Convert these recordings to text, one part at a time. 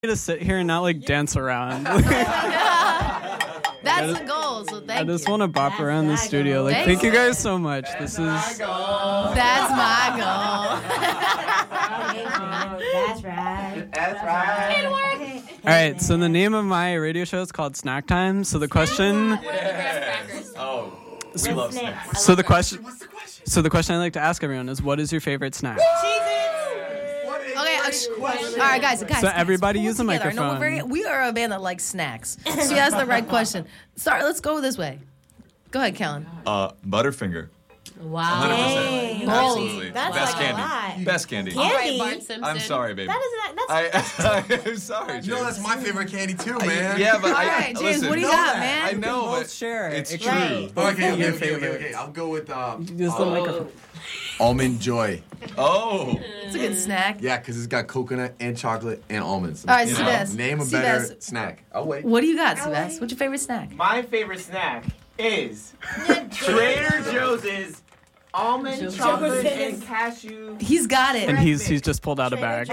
to sit here and not like dance around. That's the goal. So thank you. I just want to bop around the studio. Like, thank you guys so much. This is. That's my goal. That's right. That's right. It worked. All right. So the name of my radio show is called Snack Time. So the question. Oh, we love snacks. So the question. What's the question? So the question I like to ask everyone is, what is your favorite snack? Okay, all right, guys. So everybody pull use the together. I know microphone. we are a band that likes snacks. So you asked the right question. Sorry, let's go this way. Go ahead, Kellen. Butterfinger. Wow. 100%. Absolutely. That's Best like a candy. lot. Best candy. All right, Candy? Bart Simpson. I'm sorry, baby. That's I'm sorry, James. You know, that's my favorite candy too, man. Yeah, but All right, James, listen, what do you got, man? I know, both but share it. it's It's true. right. Okay. I'll go with Use the microphone. almond joy. Oh. It's a good snack. Yeah, because it's got coconut and chocolate and almonds. All right, You know, Seabass. Name a Seabass. better snack. I'll wait. What do you got, Sebastian? What's your favorite snack? My favorite snack is Trader Joe's almond chocolate and cashew. He's got it. And he's just pulled out a bag.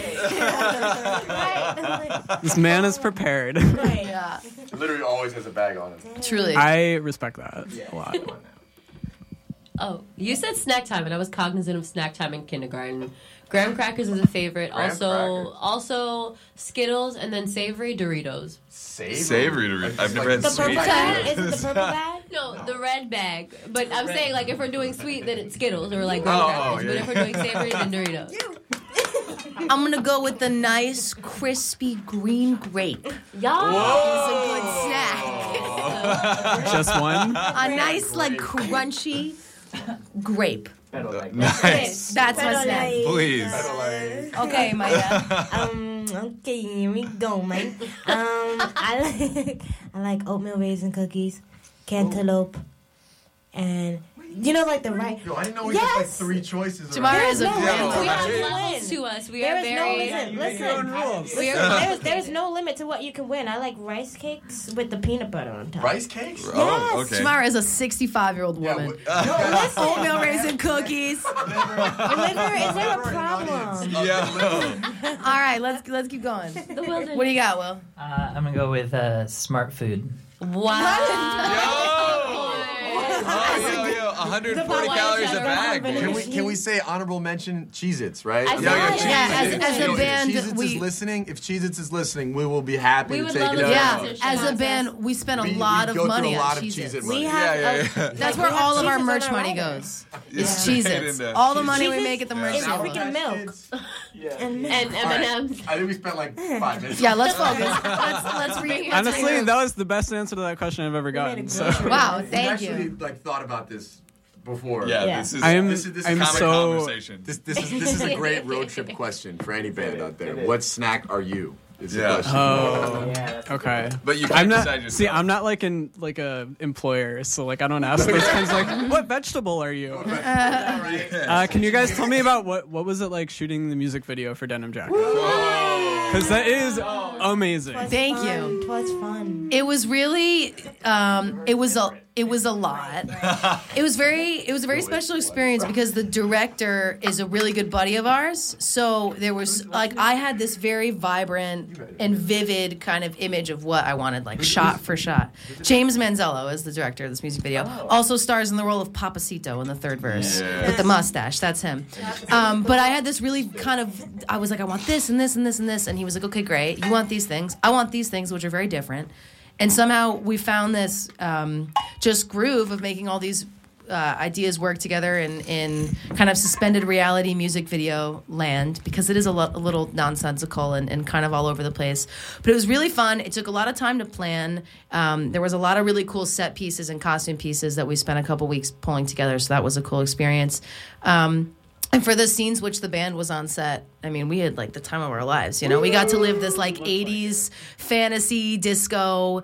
This man is prepared. Yeah, It literally always has a bag on it. truly. I respect that a lot. Oh, you said snack time, and I was cognizant of snack time in kindergarten. Graham crackers is a favorite. Graham crackers. Also Skittles, and then savory Doritos. Savory Doritos. I've never had The sweet. purple bag? Is it the purple bag? No, the red bag. But I'm saying, like, if we're doing sweet, then it's Skittles or like graham Oh, crackers. But yeah. if we're doing savory, then Doritos. I'm gonna go with the nice, crispy green grape. Y'all. It's a good snack. Just one? A nice, like, crunchy grape. Nice. That's my snack. Please. Okay, Maya. Okay, here we go, man. I like oatmeal raisin cookies, cantaloupe, and like the right. Yo, I didn't know we Yes. had like 3 choices. Tamara is a No, great no, We one. have Win. levels to us. We There are is very. there's no limit to what you can win. I like rice cakes with the peanut butter on top. Rice cakes? Oh, Yes. okay. Tamara is a 65-year-old woman. Oatmeal raisin cookies. Liver, is there a problem? Yeah. All right, let's keep going. The wilderness. What do you got, Will? I'm gonna go with Smart Food. Wow. Yo, 140 calories a bag, baby. Can we say honorable mention Cheez-Its, right? I said it. Yeah, as a If band, Cheez-Its we- is listening, if Cheez-Its is listening, we will be happy We to would take love it it. out. Yeah, as a band, we spend a lot of go money through a lot on of Cheez-Its. Cheez-It We money. have. Yeah. That's we where have all of our Cheez-Its merch on our money record. goes. Yeah. It's Cheez-Its. Cheez-Its. All the money we Cheez-Its make at the merch It's table. freaking milk. And And M&M's. I think we spent like 5 minutes. Yeah, let's focus. Let's read. Honestly, that was the best answer to that question I've ever gotten. So Wow, We thank actually you. thought about this before. Yeah, Yeah. this is I'm This is I'm common so conversation. This is a great road trip question for any band out there. What snack are you? Is the Yeah. question. oh okay. But you I'm can't not. decide yourself. See, I'm not like a employer, so like I don't ask those kinds. Like, what vegetable are you? Can you guys tell me about what was it like shooting the music video for Denim Jacket? Because that is amazing. Thank you. It was fun. It was really, it was a lot. It was a very special experience because the director is a really good buddy of ours. So there was like, I had this very vibrant and vivid kind of image of what I wanted, like shot for shot. James Manzello is the director of this music video. Also stars in the role of Papacito in the third verse with the mustache. That's him. But I had this really kind of, I was like, I want this and this and this and this. And he was like, okay, great. You want these things. I want these things, which are very different. And somehow we found this just groove of making all these ideas work together in kind of suspended reality music video land, because it is a little nonsensical and kind of all over the place. But it was really fun. It took a lot of time to plan. There was a lot of really cool set pieces and costume pieces that we spent a couple weeks pulling together, so that was a cool experience. And for the scenes which the band was on set, I mean, we had like the time of our lives, you know? We got to live this like 80s fantasy disco,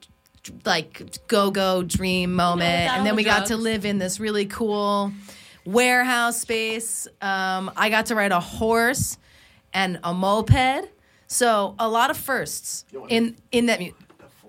like go-go dream moment. And then we got to live in this really cool warehouse space. I got to ride a horse and a moped. So a lot of firsts in that music.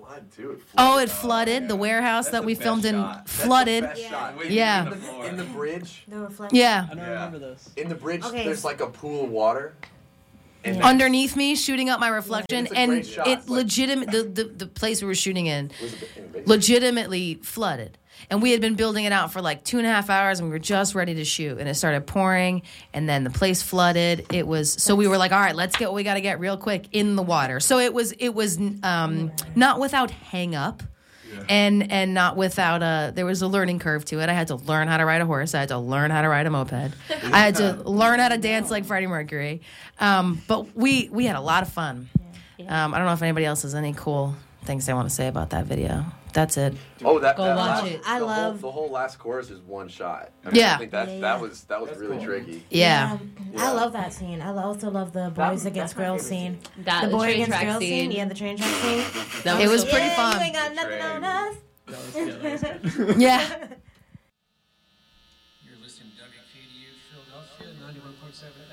It flooded. The warehouse that we filmed in flooded. Yeah. In the bridge. The reflection. Yeah. I don't remember this. In the bridge, Okay. there's like a pool of water. underneath me, shooting up my reflection, It's a and great shot. it the place we were shooting in legitimately flooded. And we had been building it out for like 2.5 hours, and we were just ready to shoot. And it started pouring, and then the place flooded. So we were like, all right, let's get what we got to get real quick in the water. So it was not without hang up. And not without there was a learning curve to it. I had to learn how to ride a horse. I had to learn how to ride a moped. I had to learn how to dance like Freddie Mercury. But we had a lot of fun. I don't know if anybody else has any cool things they want to say about that video. That's it. Oh, that Go watch it. I love the whole last chorus is one shot. I Yeah. I think that was really tricky. Yeah. I love that scene. I also love the boys against girls scene. That The boy train against track girls scene. scene. Yeah, the train track scene. That It was so pretty Yeah, fun. you ain't got nothing on us. Yeah. You're listening to WKDU Philadelphia 91.7